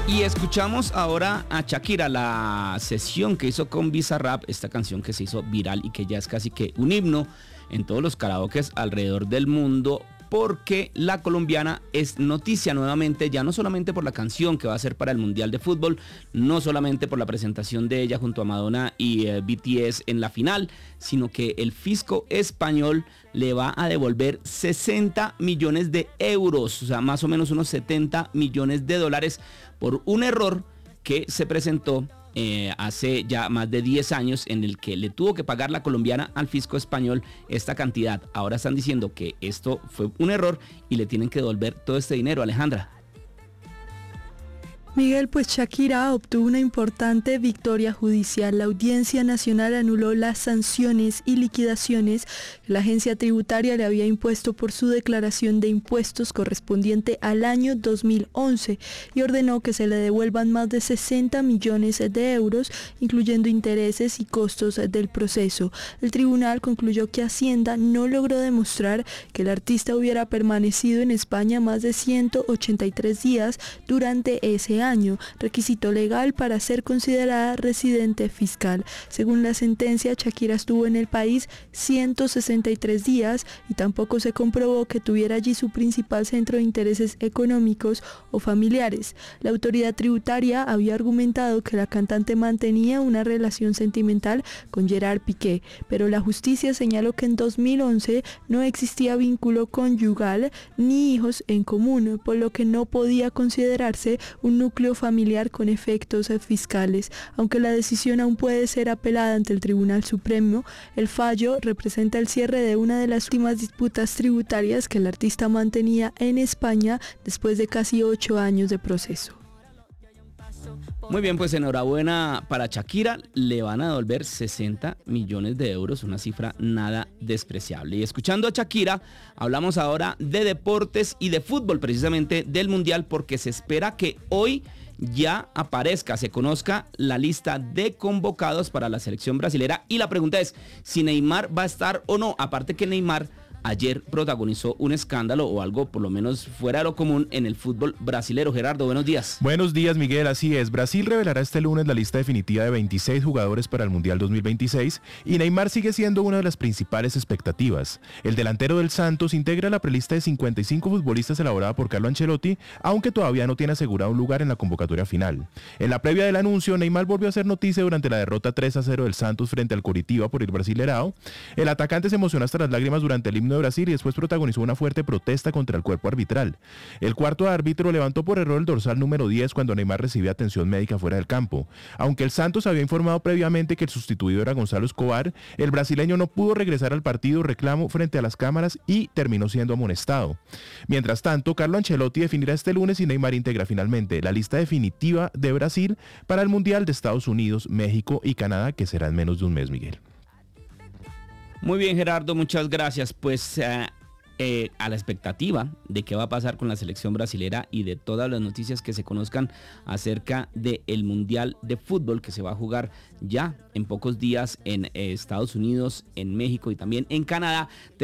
Y escuchamos ahora a Shakira, la sesión que hizo con Bizarrap, esta canción que se hizo viral y que ya es casi que un himno en todos los karaokes alrededor del mundo, porque la colombiana es noticia nuevamente, ya no solamente por la canción que va a hacer para el Mundial de Fútbol, no solamente por la presentación de ella junto a Madonna y BTS en la final, sino que el fisco español le va a devolver 60 millones de euros, o sea, más o menos unos 70 millones de dólares por un error que se presentó hace ya más de 10 años, en el que le tuvo que pagar la colombiana al fisco español esta cantidad. Ahora están diciendo que esto fue un error y le tienen que devolver todo este dinero. Alejandra. Miguel, pues Shakira obtuvo una importante victoria judicial. La Audiencia Nacional anuló las sanciones y liquidaciones que la agencia tributaria le había impuesto por su declaración de impuestos correspondiente al año 2011 y ordenó que se le devuelvan más de 60 millones de euros, incluyendo intereses y costos del proceso. El tribunal concluyó que Hacienda no logró demostrar que el artista hubiera permanecido en España más de 183 días durante ese año, requisito legal para ser considerada residente fiscal. Según la sentencia, Shakira estuvo en el país 163 días y tampoco se comprobó que tuviera allí su principal centro de intereses económicos o familiares. La autoridad tributaria había argumentado que la cantante mantenía una relación sentimental con Gerard Piqué, pero la justicia señaló que en 2011 no existía vínculo conyugal ni hijos en común, por lo que no podía considerarse un núcleo familiar con efectos fiscales. Aunque la decisión aún puede ser apelada ante el Tribunal Supremo, el fallo representa el cierre de una de las últimas disputas tributarias que el artista mantenía en España después de casi 8 años de proceso. Muy bien, pues enhorabuena para Shakira, le van a devolver 60 millones de euros, una cifra nada despreciable. Y escuchando a Shakira, hablamos ahora de deportes y de fútbol, precisamente del Mundial, porque se espera que hoy ya aparezca, se conozca la lista de convocados para la selección brasilera. Y la pregunta es si Neymar va a estar o no, aparte que Neymar ayer protagonizó un escándalo o algo por lo menos fuera de lo común en el fútbol brasilero. Gerardo, buenos días. Buenos días, Miguel, así es. Brasil revelará este lunes la lista definitiva de 26 jugadores para el Mundial 2026 y Neymar sigue siendo una de las principales expectativas. El delantero del Santos integra la prelista de 55 futbolistas elaborada por Carlo Ancelotti, aunque todavía no tiene asegurado un lugar en la convocatoria final. En la previa del anuncio, Neymar volvió a hacer noticia durante la derrota 3-0 del Santos frente al Coritiba por el Brasileirao. El atacante se emocionó hasta las lágrimas durante el himno de Brasil y después protagonizó una fuerte protesta contra el cuerpo arbitral. El cuarto árbitro levantó por error el dorsal número 10 cuando Neymar recibía atención médica fuera del campo. Aunque el Santos había informado previamente que el sustituido era Gonzalo Escobar, el brasileño no pudo regresar al partido reclamo frente a las cámaras y terminó siendo amonestado. Mientras tanto, Carlo Ancelotti definirá este lunes si Neymar integra finalmente la lista definitiva de Brasil para el Mundial de Estados Unidos, México y Canadá, que será en menos de un mes, Miguel. Muy bien, Gerardo, muchas gracias. Pues a la expectativa de qué va a pasar con la selección brasilera y de todas las noticias que se conozcan acerca del Mundial de Fútbol que se va a jugar ya en pocos días en Estados Unidos, en México y también en Canadá.